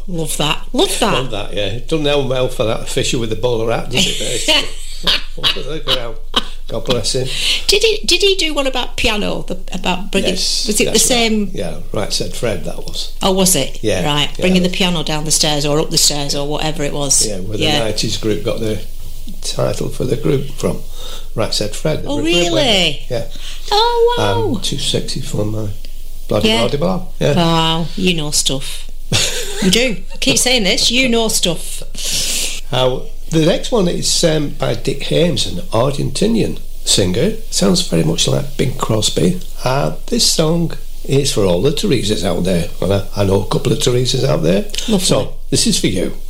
Love that. Love that. Love that, yeah. It doesn't help well for that fisher with the bowler hat, does it? Look around. God bless him. Did he do one about piano? About bringing? Yes, was it the same? Right. Yeah, Right Said Fred. That was. Oh, was it? Yeah. Right, bringing the piano down the stairs or up the stairs or whatever it was. Yeah, where the 90s group got the title for the group from. Right Said Fred. Oh, really? Yeah. Oh, wow. Too sexy for my bloody blah. Yeah. Wow, you know stuff. You do. I keep saying this. You know stuff. The next one is by Dick Haymes, an Argentinian singer. Sounds very much like Bing Crosby. This song is for all the Teresas out there. Well, I know a couple of Teresas out there. Lovely. So, this is for you.